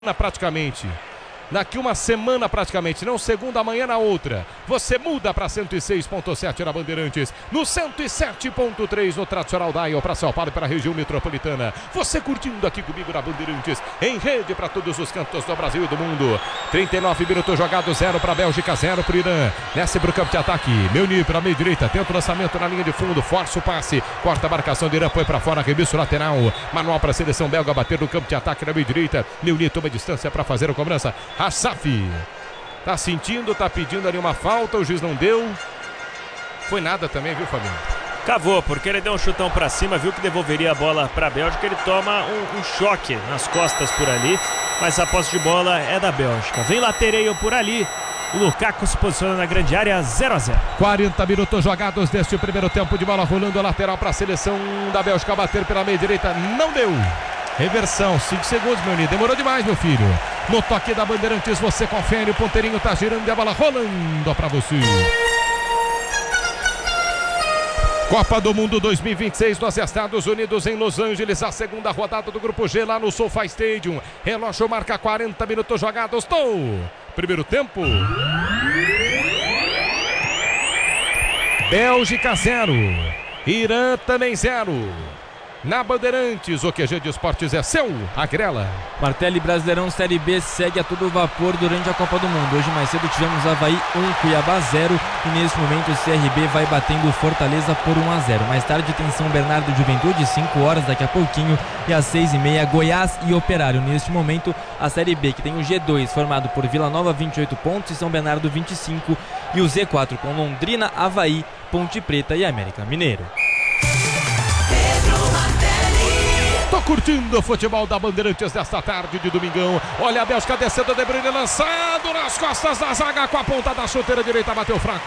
praticamente. Daqui uma semana praticamente, não segunda, amanhã na outra. Você muda para 106.7 na Bandeirantes, no 107.3 no tradicional dial para São Paulo e para a região metropolitana. Você curtindo aqui comigo na Bandeirantes, em rede para todos os cantos do Brasil e do mundo. 39 minutos jogados, 0 para a Bélgica, 0 para o Irã. Desce para o campo de ataque, Meunier para a meia direita, tenta o lançamento na linha de fundo, força o passe, corta a marcação do Irã, põe para fora, arremesso lateral. Manual para a seleção belga, bater no campo de ataque na meia direita. Meunier toma distância para fazer a cobrança. Assafi tá sentindo, tá pedindo ali uma falta, o juiz não deu. Foi nada também, viu, Fabinho? Cavou, porque ele deu um chutão pra cima, viu que devolveria a bola pra Bélgica. Ele toma um choque nas costas por ali, mas a posse de bola é da Bélgica. Vem Latereio por ali, o Lukaku se posiciona na grande área, 0-0. 40 minutos jogados deste primeiro tempo, de bola rolando, lateral para a seleção da Bélgica, bater pela meia direita, não deu. Reversão, 5 segundos, Meunier, demorou demais, meu filho. No toque da Bandeirantes você confere, o ponteirinho tá girando e a bola rolando pra você. Copa do Mundo 2026 nos Estados Unidos, em Los Angeles, a segunda rodada do Grupo G lá no SoFi Stadium. Relógio marca 40 minutos jogados do primeiro tempo. Bélgica 0, Irã também 0. Na Bandeirantes, o QG de Esportes é seu, Agrela. Martelli, Brasileirão Série B segue a todo vapor durante a Copa do Mundo. Hoje mais cedo tivemos Avaí 1, Cuiabá 0 e neste momento o CRB vai batendo o Fortaleza por 1-0. Mais tarde tem São Bernardo Juventude, 5 horas daqui a pouquinho, e às 6h30 Goiás e Operário. Neste momento a Série B, que tem o G2 formado por Vila Nova 28 pontos e São Bernardo 25, e o Z4 com Londrina, Avaí, Ponte Preta e América Mineiro. Tô curtindo o futebol da Bandeirantes desta tarde de domingão. Olha a Bélgica descendo, De Bruyne lançado nas costas da zaga com a ponta da chuteira direita, bateu fraco.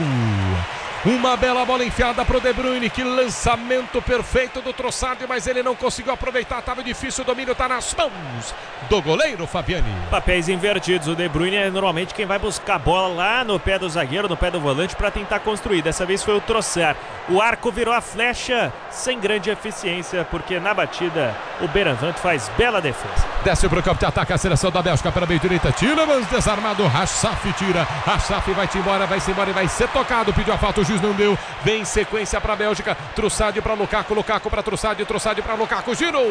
Uma bela bola enfiada pro De Bruyne, que lançamento perfeito do Trossard, mas ele não conseguiu aproveitar, estava difícil, o domínio tá nas mãos do goleiro Fabiani. Papéis invertidos, o De Bruyne é normalmente quem vai buscar a bola lá no pé do zagueiro, no pé do volante, para tentar construir. Dessa vez foi o Trossard. O arco virou a flecha sem grande eficiência, porque na batida o Beravant faz bela defesa. Desce pro campo de ataque a seleção da Bélgica pela meia direita, Tielemans desarmado, Assafi tira, Assafi vai-se embora e vai ser tocado, pediu a falta, o juiz não deu, vem em sequência para a Bélgica, Trossard para Lukaku, Lukaku para Trossard, Trossard para Lukaku,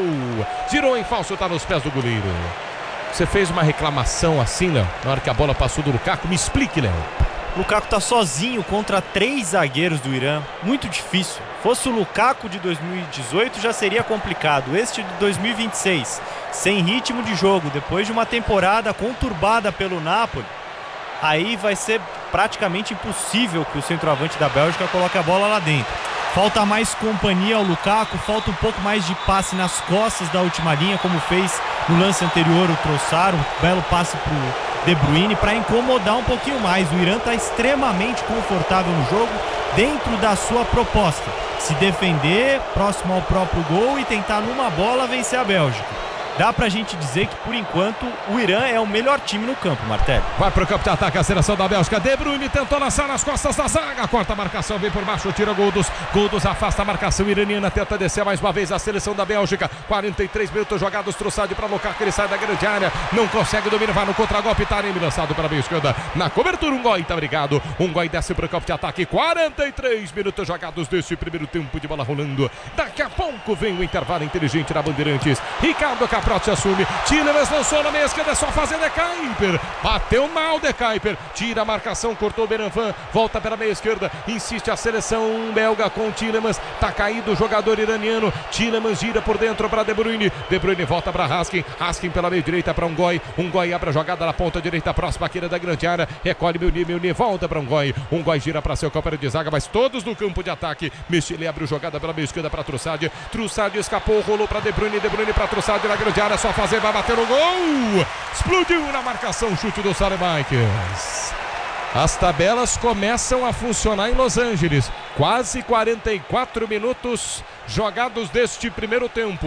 girou em falso, tá nos pés do goleiro. Você fez uma reclamação assim, Léo, na hora que a bola passou do Lukaku, me explique, Léo. Lukaku tá sozinho contra 3 zagueiros do Irã, muito difícil. Fosse o Lukaku de 2018 já seria complicado, este de 2026, sem ritmo de jogo, depois de uma temporada conturbada pelo Napoli, aí vai ser praticamente impossível que o centroavante da Bélgica coloque a bola lá dentro. Falta mais companhia ao Lukaku, falta um pouco mais de passe nas costas da última linha, como fez no lance anterior o Trossard, um belo passe pro De Bruyne para incomodar um pouquinho mais. O Irã está extremamente confortável no jogo, dentro da sua proposta. Se defender, próximo ao próprio gol e tentar numa bola vencer a Bélgica. Dá pra gente dizer que, por enquanto, o Irã é o melhor time no campo, Martelli. Vai pro campo de ataque a seleção da Bélgica. De Bruyne tentou lançar nas costas da zaga. Corta a marcação, vem por baixo, tira Goldos. Goldos afasta a marcação iraniana, tenta descer mais uma vez a seleção da Bélgica. 43 minutos jogados, Trossard para Lukaku, ele sai da grande área. Não consegue dominar, vai no contragolpe. Taremi lançado para a meia esquerda. Na cobertura, Ungoi tá brigado. Ungoi desce pro campo de ataque. 43 minutos jogados desse primeiro tempo, de bola rolando. Daqui a pouco vem o intervalo inteligente na Bandeirantes. Ricardo Caprotti assume, Tielemans lançou na meia esquerda, é só fazer De Kuyper, bateu mal De Kuyper, tira a marcação, cortou o Beravant, volta pela meia esquerda, insiste a seleção belga com Tielemans, tá caído o jogador iraniano, Tielemans gira por dentro para De Bruyne, De Bruyne volta para Raskin, Raskin pela meia direita para Ungoi, Ungoi abre a jogada na ponta direita, próxima aqui da grande área, recolhe Meunier, volta para Ungoi gira para seu companheiro de zaga, mas todos no campo de ataque, Michele abre a jogada pela meia esquerda para Trossard, Trossard escapou, rolou para De Bruyne para Trossard na grande área, só fazer, vai bater no gol, explodiu na marcação, chute do Saelemaekers. As tabelas começam a funcionar em Los Angeles, quase 44 minutos jogados deste primeiro tempo.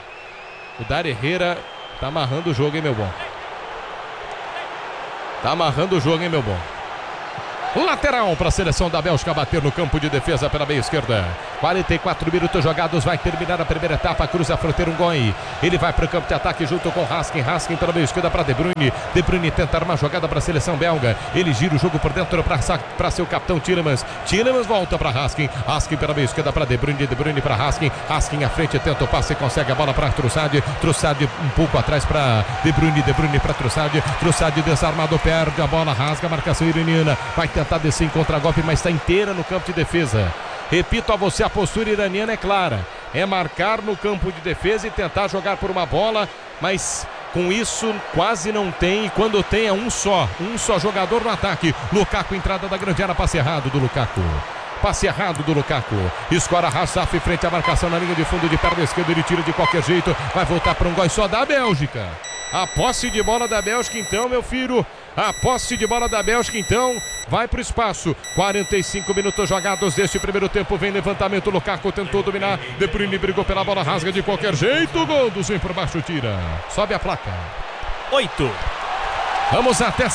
O Dar Herrera tá amarrando o jogo, hein, meu bom? Tá amarrando o jogo, hein, meu bom? Lateral para a seleção da Bélgica bater no campo de defesa pela meia esquerda. 44 minutos jogados, vai terminar a primeira etapa, cruza a fronteira Ngoi. Ele vai para o campo de ataque junto com Raskin pela meia esquerda para De Bruyne tenta armar jogada para a seleção belga. Ele gira o jogo por dentro para seu capitão Tielemans volta para Raskin pela meia esquerda para De Bruyne para Raskin à frente, tenta o passe, consegue a bola para Trossard um pouco atrás para De Bruyne para Trossard desarmado, perde a bola, rasga a marcação iraniana, vai tentar descer em contra-golpe, mas está inteira no campo de defesa. Repito a você, a postura iraniana é clara, é marcar no campo de defesa e tentar jogar por uma bola, mas com isso quase não tem, e quando tem é um só jogador no ataque. Lukaku, entrada da grande área, passe errado do Lukaku. Escora Hassaf frente à marcação na linha de fundo de perna esquerda, ele tira de qualquer jeito, vai voltar para um gol só da Bélgica. A posse de bola da Bélgica então, meu filho, vai para o espaço. 45 minutos jogados deste primeiro tempo, vem levantamento, Lukaku tentou dominar, De Bruyne brigou pela bola, rasga de qualquer jeito, gol do vem por baixo, tira, sobe a placa. 8. Vamos até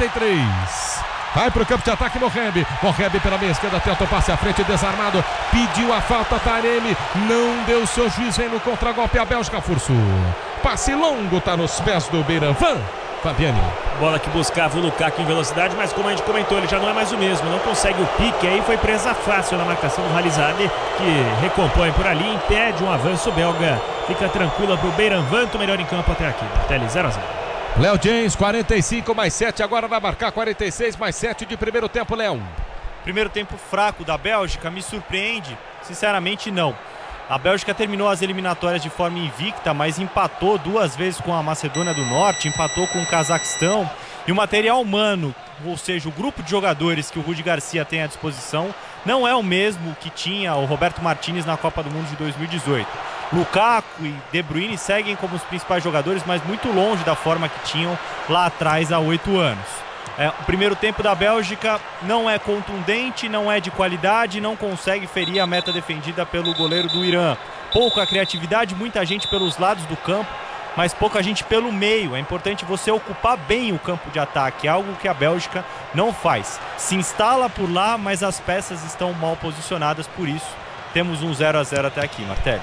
53. Vai para o campo de ataque Moheb pela meia esquerda, tenta o passe à frente, desarmado, pediu a falta Taremi, não deu seu juiz, vem no contra-golpe, a Bélgica forçou. Passe longo, tá nos pés do Beiranvand. Fabiane. Bola que buscava o Lukaku em velocidade, mas como a gente comentou, ele já não é mais o mesmo, não consegue o pique, aí foi presa fácil na marcação do Halizade, que recompõe por ali, impede um avanço belga, fica tranquila pro Beiranvand, o melhor em campo até aqui. Tele 0-0. Léo James, 45 mais 7, agora vai marcar 46 mais 7 de primeiro tempo, Léo. Primeiro tempo fraco da Bélgica, me surpreende? Sinceramente, não. A Bélgica terminou as eliminatórias de forma invicta, mas empatou 2 vezes com a Macedônia do Norte, empatou com o Cazaquistão. E o material humano, ou seja, o grupo de jogadores que o Rudi Garcia tem à disposição, não é o mesmo que tinha o Roberto Martínez na Copa do Mundo de 2018. Lukaku e De Bruyne seguem como os principais jogadores, mas muito longe da forma que tinham lá atrás há 8 anos. O primeiro tempo da Bélgica não é contundente, não é de qualidade, não consegue ferir a meta defendida pelo goleiro do Irã. Pouca criatividade, muita gente pelos lados do campo, mas pouca gente pelo meio. É importante você ocupar bem o campo de ataque, algo que a Bélgica não faz. Se instala por lá, mas as peças estão mal posicionadas, por isso temos um 0-0 até aqui, Martelli.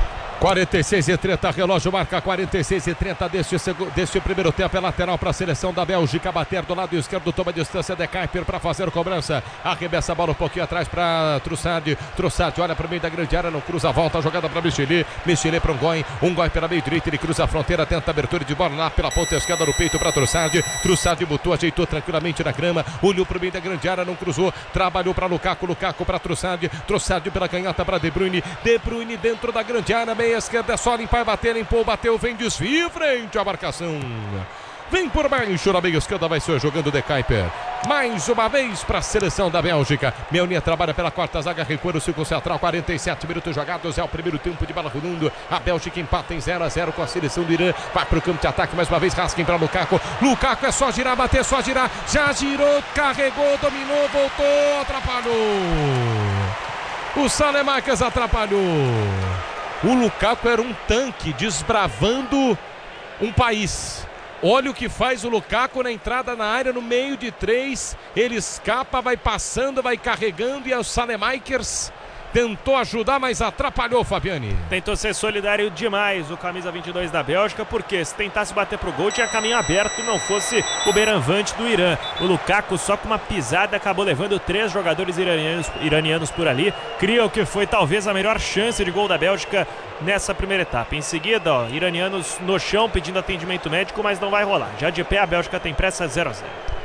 46:30, relógio marca 46:30 deste primeiro tempo. É lateral para a seleção da Bélgica. Bater do lado esquerdo, toma distância de Kuiper para fazer cobrança. Arremessa a bola um pouquinho atrás para Trossard. Trossard olha para o meio da grande área, não cruza a volta, a jogada para Michelet para um gol pela meio direita, ele cruza a fronteira, tenta a abertura de bola lá pela ponta esquerda no peito para Trossard. Trossard botou, ajeitou tranquilamente na grama, olhou para o meio da grande área, não cruzou, trabalhou para Lukaku para Trossard. Trossard pela canhota para De Bruyne dentro da grande área, meia esquerda, é só limpar e bater, limpou, bateu, vem desvio, frente à marcação. Vem por baixo na meia esquerda, vai ser jogando De Kuiper. Mais uma vez para a seleção da Bélgica. Meunier trabalha pela quarta zaga, recua no círculo central, 47 minutos jogados, é o primeiro tempo de bola rolando. A Bélgica empata em 0-0 com a seleção do Irã. Vai para o campo de ataque mais uma vez, Raskin para Lukaku. Lukaku é só girar, bater, só girar. Já girou, carregou, dominou, voltou, atrapalhou. O Saelemaekers atrapalhou. O Lukaku era um tanque desbravando um país. Olha o que faz o Lukaku na entrada na área, no meio de 3. Ele escapa, vai passando, vai carregando, e o Saelemaekers tentou ajudar, mas atrapalhou, Fabiane. Tentou ser solidário demais o camisa 22 da Bélgica, porque se tentasse bater pro gol tinha caminho aberto e não fosse o Beiranvand do Irã. O Lukaku só com uma pisada acabou levando 3 jogadores iranianos por ali. Cria o que foi talvez a melhor chance de gol da Bélgica nessa primeira etapa. Em seguida, iranianos no chão pedindo atendimento médico, mas não vai rolar. Já de pé a Bélgica tem pressa, 0-0.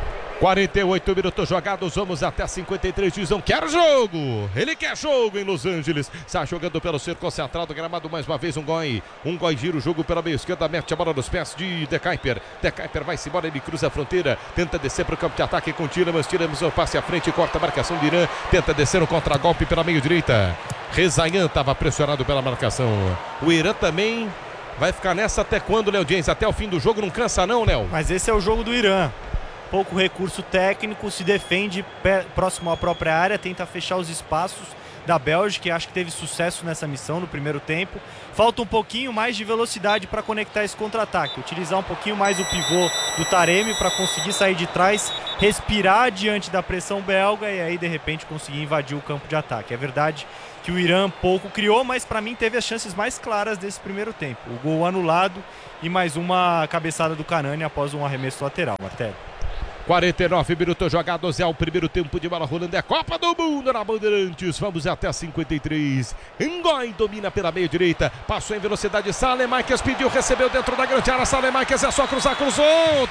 48 minutos jogados, vamos até 53. Dizão quer jogo, ele quer jogo em Los Angeles. Está jogando pelo círculo central do gramado mais uma vez. Um gol gira o jogo pela meia esquerda, mete a bola nos pés de De Kuiper. De Kuiper vai-se embora, ele cruza a fronteira, tenta descer para o campo de ataque com Tielemans o passe à frente, corta a marcação de Irã, tenta descer um contra-golpe pela meio direita. Rezaian estava pressionado pela marcação. O Irã também vai ficar nessa até quando, Léo James? Até o fim do jogo, não cansa não, Léo? Mas esse é o jogo do Irã. Pouco recurso técnico, se defende próximo à própria área, tenta fechar os espaços, da Bélgica, e acho que teve sucesso nessa missão no primeiro tempo. Falta um pouquinho mais de velocidade para conectar esse contra-ataque, utilizar um pouquinho mais o pivô do Taremi para conseguir sair de trás, respirar diante da pressão belga e aí de repente conseguir invadir o campo de ataque. É verdade que o Irã pouco criou, mas para mim teve as chances mais claras desse primeiro tempo. O gol anulado e mais uma cabeçada do Kanani após um arremesso lateral, Martelli. 49 minutos jogados, é o primeiro tempo de bola rolando, é Copa do Mundo na Bandeirantes, vamos até 53. Ngoi domina pela meia direita, passou em velocidade, Saelemaekers pediu, recebeu dentro da grande área, Saelemaekers é só cruzar, cruzou, tá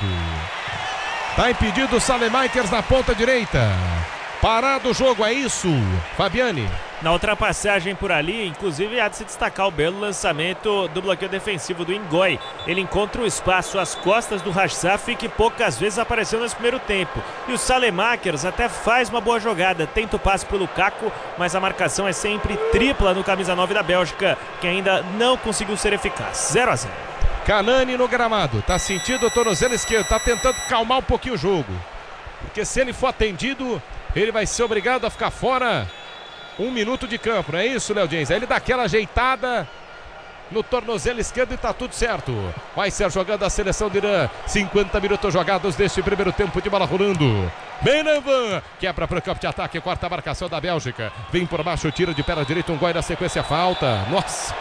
impedido o Saelemaekers na ponta direita. Parado o jogo, é isso, Fabiane? Na ultrapassagem por ali, inclusive há de se destacar o belo lançamento do bloqueio defensivo do Ngoi. Ele encontra o espaço às costas do Rachsaf, que poucas vezes apareceu nesse primeiro tempo. E o Saelemaekers até faz uma boa jogada, tenta o passe para o Lukaku, mas a marcação é sempre tripla no camisa 9 da Bélgica, que ainda não conseguiu ser eficaz. 0-0. Kanani no gramado, tá sentindo o tornozelo esquerdo, tá tentando calmar um pouquinho o jogo. Porque se ele for atendido, ele vai ser obrigado a ficar fora 1 minuto de campo, não é isso, Léo James? Aí ele dá aquela ajeitada no tornozelo esquerdo e tá tudo certo. Vai ser jogando a seleção do Irã. 50 minutos jogados deste primeiro tempo de bola rolando. Benavan quebra para o campo de ataque, quarta marcação da Bélgica. Vem por baixo, tira de perna direita, um gol na sequência, falta. Nossa!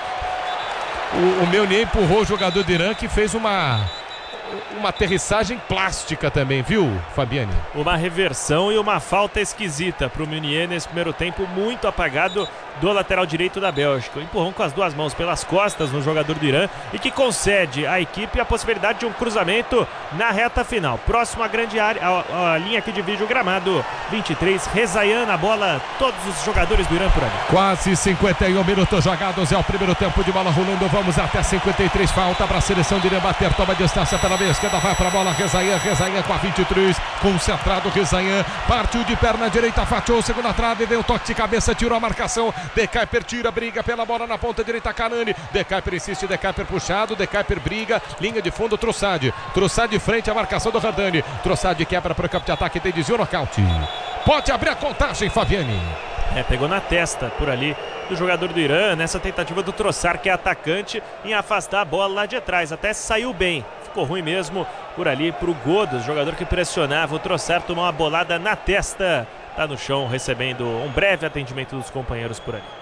O Meunier empurrou o jogador do Irã, que fez uma aterrissagem plástica também, viu, Fabiane? Uma reversão e uma falta esquisita para o Meunier nesse primeiro tempo, muito apagado do lateral direito da Bélgica. Um empurrão com as duas mãos pelas costas no jogador do Irã e que concede à equipe a possibilidade de um cruzamento na reta final. Próximo à grande área, a linha que divide o gramado. 23, Rezaian na bola, todos os jogadores do Irã por ali. Quase 51 minutos jogados, é o primeiro tempo de bola rolando, vamos até 53, falta para a seleção de Irã bater, toma distância pela meia esquerda, vai para a bola, Rezaian com a 23, concentrado, Rezaian, partiu de perna direita, fatiou, segunda trave, veio o toque de cabeça, tirou a marcação, De Kuyper tira, briga pela bola na ponta direita, Kanani, De Kuyper insiste, De Kuyper puxado, De Kuyper briga, linha de fundo, Trossard frente à marcação do Hardani, Trossard quebra para o campo de ataque, tem desvio, nocaute. Pode abrir a contagem, Fabiane. Pegou na testa por ali do jogador do Irã, nessa tentativa do Trossard, que é atacante, em afastar a bola lá de trás, até saiu bem. Ficou ruim mesmo por ali pro Godos, jogador que pressionava. O Trossard tomou uma bolada na testa. Tá no chão recebendo um breve atendimento dos companheiros por ali.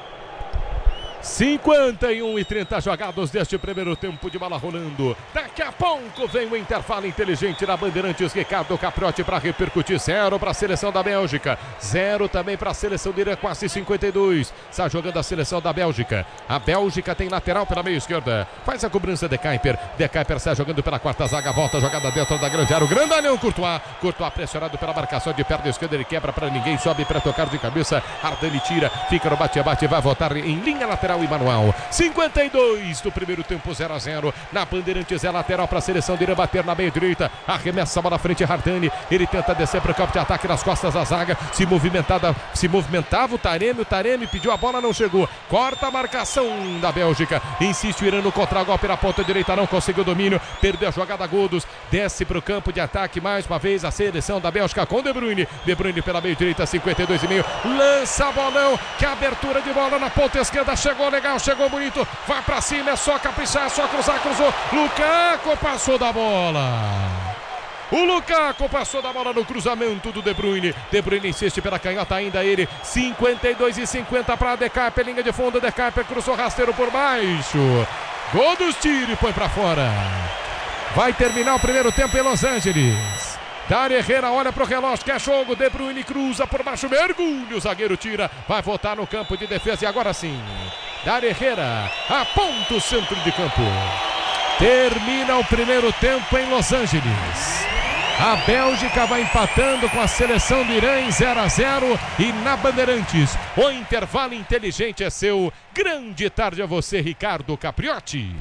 51 e 30 jogados deste primeiro tempo de bola rolando. Daqui a pouco vem o intervalo inteligente na Bandeirantes. Ricardo Capriotti para repercutir. 0 para a seleção da Bélgica, 0 também para a seleção do Irã, quase 52. Está jogando a seleção da Bélgica. A Bélgica tem lateral pela meia esquerda. Faz a cobrança de Kuyper. De Kuyper está jogando pela quarta zaga. Volta a jogada dentro da grande área. O grandalhão Courtois. Courtois pressionado pela marcação de perna esquerda. Ele quebra para ninguém. Sobe para tocar de cabeça. Ardani tira. Fica no bate-bate. Vai voltar em linha lateral e manual. 52 do primeiro tempo, 0-0. Na Bandeirantes é lateral para a seleção de Irã bater na meia direita. Arremessa a bola à frente, Hardani. Ele tenta descer para o campo de ataque nas costas da zaga. Se movimentava o Taremi pediu a bola, não chegou. Corta a marcação da Bélgica. Insiste o Irã no contra-golpe na ponta direita, não conseguiu domínio. Perdeu a jogada, Godos. Desce para o campo de ataque mais uma vez a seleção da Bélgica com De Bruyne. De Bruyne pela meia direita, 52,5. Lança bolão. Que abertura de bola na ponta esquerda. Chegou legal, chegou bonito. Vai para cima, é só caprichar, é só cruzar, cruzou. Lukaku passou da bola. O Lukaku passou da bola no cruzamento do De Bruyne. De Bruyne insiste pela canhota, ainda ele. 52,50 para De Kuyper, linha de fundo. De Kuyper cruzou rasteiro por baixo. Gol dos tiros e põe para fora. Vai terminar o primeiro tempo em Los Angeles. Dari Herrera olha pro relógio, quer jogo. De Bruyne cruza por baixo, mergulho. O zagueiro tira, vai voltar no campo de defesa. E agora sim, Dari Herrera aponta o centro de campo. Termina o primeiro tempo em Los Angeles. A Bélgica vai empatando com a seleção do Irã em 0-0. E na Bandeirantes, o intervalo inteligente é seu. Grande tarde a você, Ricardo Capriotti.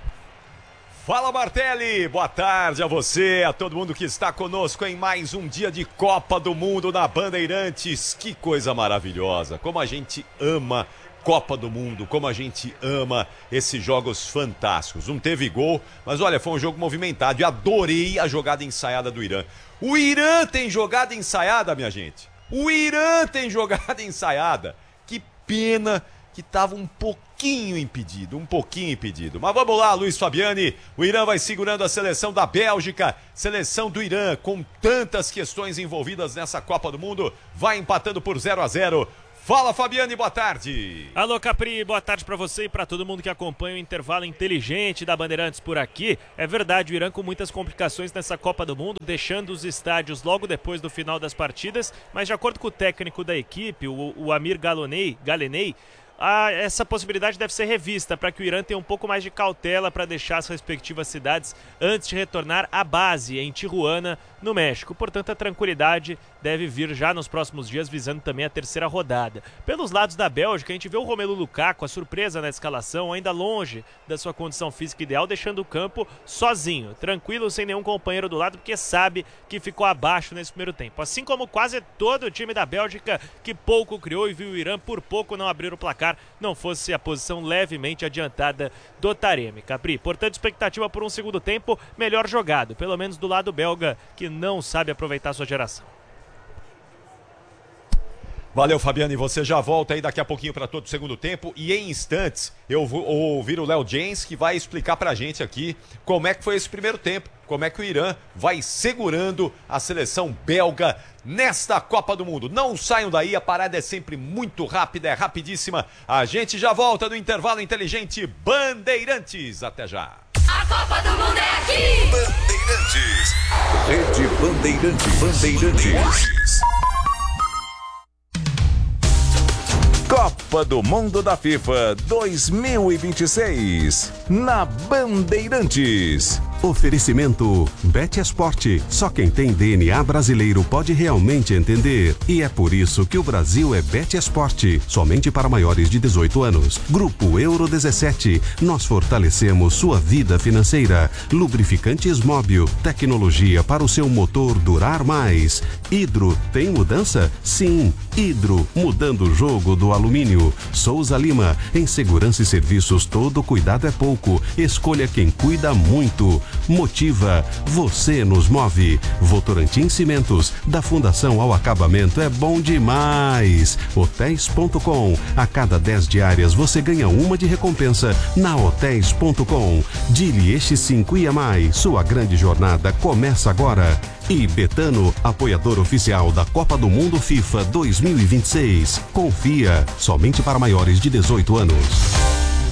Fala, Martelli, boa tarde a você, a todo mundo que está conosco em mais um dia de Copa do Mundo na Bandeirantes. Que coisa maravilhosa, como a gente ama Copa do Mundo, como a gente ama esses jogos fantásticos. Não teve gol, mas olha, foi um jogo movimentado e adorei a jogada ensaiada do Irã. O Irã tem jogada ensaiada, minha gente. O Irã tem jogada ensaiada. Que pena que estava um pouquinho impedido. Mas vamos lá, Luiz Fabiani. O Irã vai segurando a seleção da Bélgica, seleção do Irã, com tantas questões envolvidas nessa Copa do Mundo, vai empatando por 0-0. Fala, Fabiani, boa tarde. Alô, Capri, boa tarde pra você e pra todo mundo que acompanha o intervalo inteligente da Bandeirantes por aqui. É verdade, o Irã com muitas complicações nessa Copa do Mundo, deixando os estádios logo depois do final das partidas, mas de acordo com o técnico da equipe, o Amir Galenei, essa possibilidade deve ser revista para que o Irã tenha um pouco mais de cautela para deixar as respectivas cidades antes de retornar à base em Tijuana, no México. Portanto, a tranquilidade deve vir já nos próximos dias, visando também a terceira rodada. Pelos lados da Bélgica, a gente vê o Romelu Lukaku, a surpresa na escalação, ainda longe da sua condição física ideal, deixando o campo sozinho, tranquilo, sem nenhum companheiro do lado, porque sabe que ficou abaixo nesse primeiro tempo. Assim como quase todo o time da Bélgica, que pouco criou e viu o Irã por pouco não abrir o placar, não fosse a posição levemente adiantada do Taremi. Capri, portanto, expectativa por um segundo tempo melhor jogado, pelo menos do lado belga, que não sabe aproveitar sua geração. Valeu, Fabiano, e você já volta aí daqui a pouquinho para todo o segundo tempo, e em instantes eu vou ouvir o Léo James, que vai explicar pra gente aqui como é que foi esse primeiro tempo, como é que o Irã vai segurando a seleção belga nesta Copa do Mundo. Não saiam daí, a parada é sempre muito rápida, é rapidíssima. A gente já volta no intervalo inteligente Bandeirantes. Até já. A Copa do Mundo é aqui! Bandeirantes. Rede Bandeirantes. Copa do Mundo da FIFA 2026 na Bandeirantes. Oferecimento Bet Esporte. Só quem tem DNA brasileiro pode realmente entender. E é por isso que o Brasil é Bet Esporte. Somente para maiores de 18 anos. Grupo Euro 17. Nós fortalecemos sua vida financeira. Lubrificantes Móbil. Tecnologia para o seu motor durar mais. Hidro, tem mudança? Sim. Hidro, mudando o jogo do alumínio. Souza Lima. Em segurança e serviços, todo cuidado é pouco. Escolha quem cuida muito. Motiva, você nos move. Votorantim Cimentos, da fundação ao acabamento é bom demais. Hotéis.com, a cada 10 diárias você ganha uma de recompensa na Hotéis.com. Dilieste 5 IMAI, sua grande jornada começa agora. E Betano, apoiador oficial da Copa do Mundo FIFA 2026. Confia, somente para maiores de 18 anos.